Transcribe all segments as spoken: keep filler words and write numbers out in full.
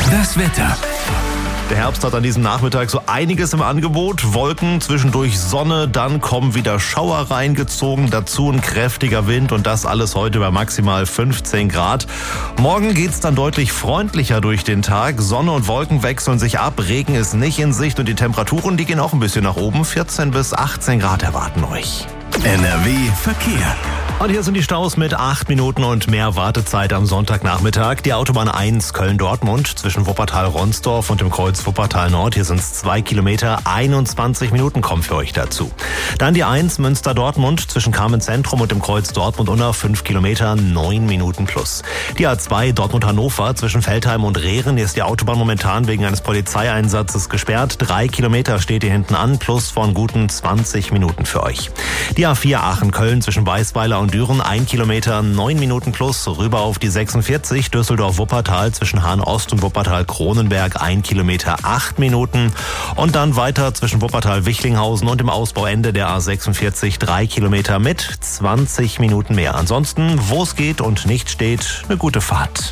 Das Wetter. Der Herbst hat an diesem Nachmittag so einiges im Angebot. Wolken, zwischendurch Sonne, dann kommen wieder Schauer reingezogen, dazu ein kräftiger Wind und das alles heute bei maximal fünfzehn Grad. Morgen geht's dann deutlich freundlicher durch den Tag. Sonne und Wolken wechseln sich ab, Regen ist nicht in Sicht und die Temperaturen, die gehen auch ein bisschen nach oben. vierzehn bis achtzehn Grad erwarten euch. N R W Verkehr. Und hier sind die Staus mit acht Minuten und mehr Wartezeit am Sonntagnachmittag. Die Autobahn eins Köln-Dortmund zwischen Wuppertal-Ronsdorf und dem Kreuz Wuppertal-Nord. Hier sind es zwei Kilometer, einundzwanzig Minuten kommen für euch dazu. Dann die eins Münster-Dortmund zwischen Carmen-Zentrum und dem Kreuz Dortmund-Unna, fünf Kilometer, neun Minuten plus. Die A zwei Dortmund-Hannover zwischen Veltheim und Rehren. Hier ist die Autobahn momentan wegen eines Polizeieinsatzes gesperrt. Drei Kilometer steht hier hinten an, plus von guten zwanzig Minuten für euch. Die A vier Aachen-Köln zwischen Weißweiler und Düren, ein Kilometer, neun Minuten plus, rüber auf die sechsundvierzig, Düsseldorf-Wuppertal zwischen Hahn-Ost und Wuppertal-Kronenberg, ein Kilometer, acht Minuten. Und dann weiter zwischen Wuppertal-Wichlinghausen und dem Ausbauende der A sechsundvierzig, drei Kilometer mit zwanzig Minuten mehr. Ansonsten, wo es geht und nicht steht, eine gute Fahrt.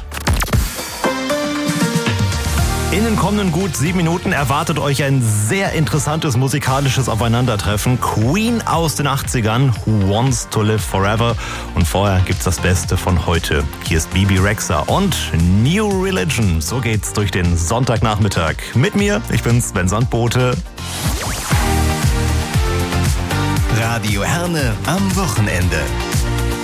In den kommenden gut sieben Minuten erwartet euch ein sehr interessantes musikalisches Aufeinandertreffen. Queen aus den achtzigern, Who Wants to Live Forever. Und vorher gibt's das Beste von heute. Hier ist Bebe Rexha und New Religion. So geht's durch den Sonntagnachmittag. Mit mir, ich bin Sven Sandbote. Radio Herne am Wochenende.